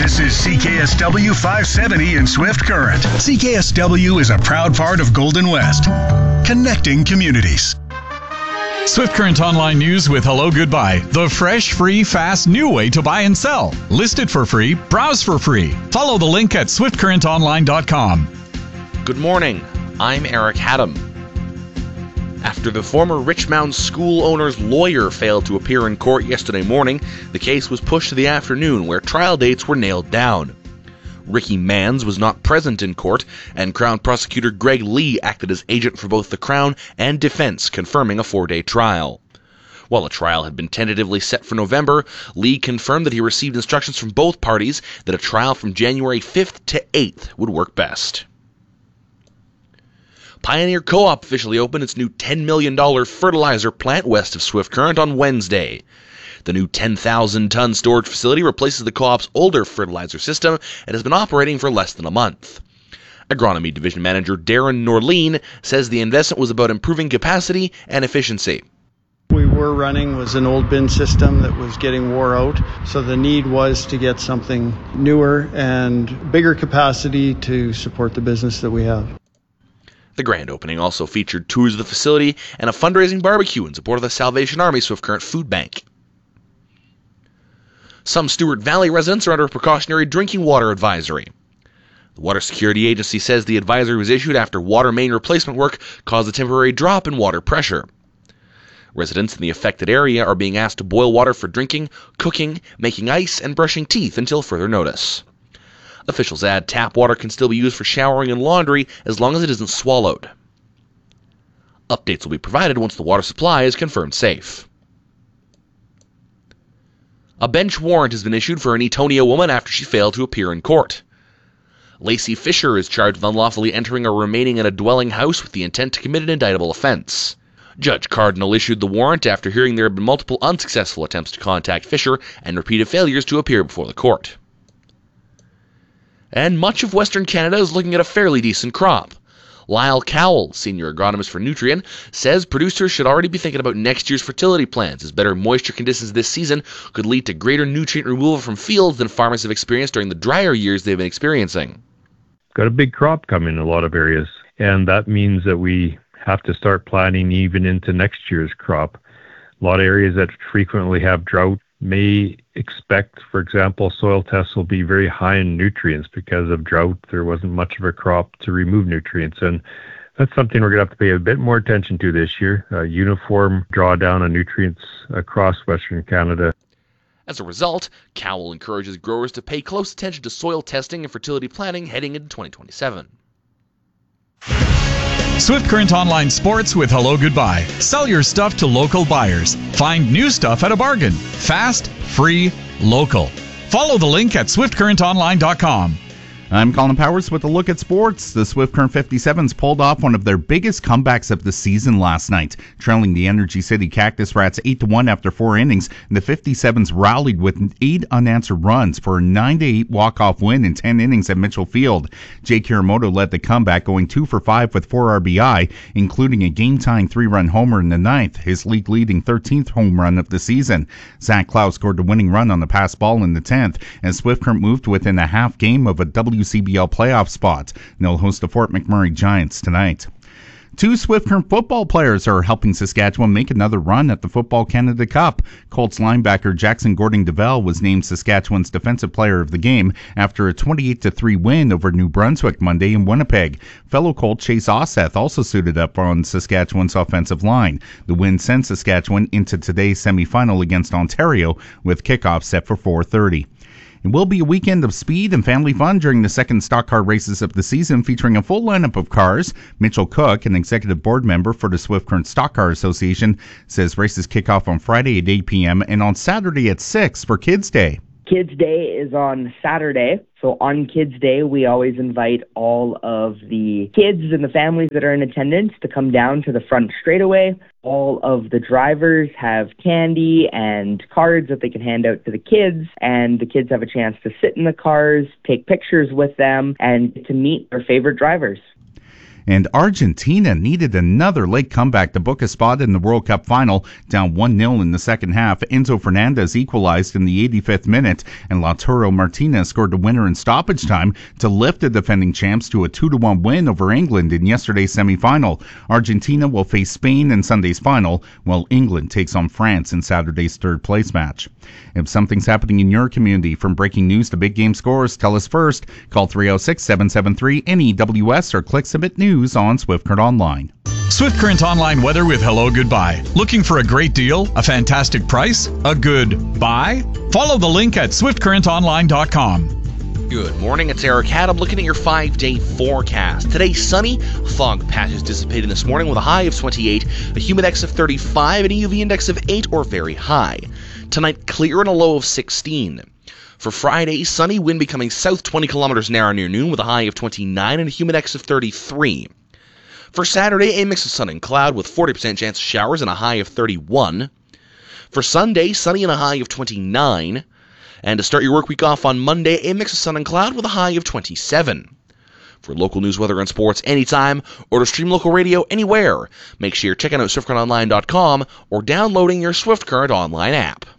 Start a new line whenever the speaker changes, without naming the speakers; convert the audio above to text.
This is CKSW 570 in Swift Current. CKSW is a proud part of Golden West, connecting communities.
Swift Current Online News with Hello Goodbye, the fresh, free, fast, new way to buy and sell. List it for free, browse for free. Follow the link at swiftcurrentonline.com.
Good morning, I'm Eric Haddam. After the former Richmond school owner's lawyer failed to appear in court yesterday morning, the case was pushed to the afternoon where trial dates were nailed down. Ricky Manns was not present in court, and Crown Prosecutor Greg Lee acted as agent for both the Crown and defense, confirming a 4-day trial. While a trial had been tentatively set for November, Lee confirmed that he received instructions from both parties that a trial from January 5th to 8th would work best. Pioneer Co-op officially opened its new $10 million fertilizer plant west of Swift Current on Wednesday. The new 10,000-ton storage facility replaces the co-op's older fertilizer system and has been operating for less than a month. Agronomy Division Manager Darren Norleen says the investment was about improving capacity and efficiency.
We were running was an old bin system that was getting wore out, so the need was to get something newer and bigger capacity to support the business that we have.
The grand opening also featured tours of the facility and a fundraising barbecue in support of the Salvation Army Swift Current Food Bank. Some Stewart Valley residents are under a precautionary drinking water advisory. The Water Security Agency says the advisory was issued after water main replacement work caused a temporary drop in water pressure. Residents in the affected area are being asked to boil water for drinking, cooking, making ice, and brushing teeth until further notice. Officials add tap water can still be used for showering and laundry as long as it isn't swallowed. Updates will be provided once the water supply is confirmed safe. A bench warrant has been issued for an Etonia woman after she failed to appear in court. Lacey Fisher is charged with unlawfully entering or remaining in a dwelling house with the intent to commit an indictable offense. Judge Cardinal issued the warrant after hearing there had been multiple unsuccessful attempts to contact Fisher and repeated failures to appear before the court. And much of Western Canada is looking at a fairly decent crop. Lyle Cowell, senior agronomist for Nutrien, says producers should already be thinking about next year's fertility plans, as better moisture conditions this season could lead to greater nutrient removal from fields than farmers have experienced during the drier years they've been experiencing.
Got a big crop coming in a lot of areas, and that means that we have to start planning even into next year's crop. A lot of areas that frequently have drought may expect, for example, soil tests will be very high in nutrients because of drought. There wasn't much of a crop to remove nutrients, and that's something we're going to have to pay a bit more attention to this year. Uniform drawdown of nutrients across Western Canada.
As a result, Cowell encourages growers to pay close attention to soil testing and fertility planning heading into 2027.
Swift Current Online Sports with Hello Goodbye. Sell your stuff to local buyers. Find new stuff at a bargain. Fast, free, local. Follow the link at swiftcurrentonline.com.
I'm Colin Powers with a look at sports. The Swift Current 57s pulled off one of their biggest comebacks of the season last night, trailing the Energy City Cactus Rats 8-1 after 4 innings. The 57s rallied with 8 unanswered runs for a 9-8 walk-off win in 10 innings at Mitchell Field. Jake Hiramoto led the comeback, going 2 for 5 with 4 RBI, including a game-tying 3-run homer in the 9th, his league-leading 13th home run of the season. Zach Clow scored the winning run on the pass ball in the 10th, and Swift Current moved within a half game of a WCBL playoff spot. They'll host the Fort McMurray Giants tonight. 2 Swift Current football players are helping Saskatchewan make another run at the Football Canada Cup. Colts linebacker Jackson Gordon-Devell was named Saskatchewan's Defensive Player of the Game after a 28-3 win over New Brunswick Monday in Winnipeg. Fellow Colt Chase Osseth also suited up on Saskatchewan's offensive line. The win sends Saskatchewan into today's semifinal against Ontario, with kickoff set for 4:30. It will be a weekend of speed and family fun during the second stock car races of the season, featuring a full lineup of cars. Mitchell Cook, an executive board member for the Swift Current Stock Car Association, says races kick off on Friday at 8 p.m. and on Saturday at 6 for Kids Day.
Kids Day is on Saturday. So on Kids Day, we always invite all of the kids and the families that are in attendance to come down to the front straightaway. All of the drivers have candy and cards that they can hand out to the kids, and the kids have a chance to sit in the cars, take pictures with them, and to meet their favorite drivers.
And Argentina needed another late comeback to book a spot in the World Cup final, down 1-0 in the second half. Enzo Fernandez equalized in the 85th minute, and Lautaro Martinez scored the winner in stoppage time to lift the defending champs to a 2-1 win over England in yesterday's semi-final. Argentina will face Spain in Sunday's final, while England takes on France in Saturday's third-place match. If something's happening in your community, from breaking news to big game scores, tell us first. Call 306-773-NEWS or click Submit News on Swift Current Online.
Swift Current Online weather with Hello Goodbye. Looking for a great deal, a fantastic price, a good buy? Follow the link at swiftcurrentonline.com.
Good morning, it's Eric Haddam looking at your 5-day forecast. Today, sunny, fog patches dissipating this morning with a high of 28, a humid index of 35, and a UV index of 8 or very high. Tonight, clear and a low of 16. For Friday, sunny, wind becoming south 20 kilometers an hour near noon with a high of 29 and a humid index of 33. For Saturday, a mix of sun and cloud with 40% chance of showers and a high of 31. For Sunday, sunny and a high of 29. And to start your work week off on Monday, a mix of sun and cloud with a high of 27. For local news, weather, and sports anytime, or to stream local radio anywhere, make sure you're checking out SwiftCurrentOnline.com or downloading your Swift Current Online app.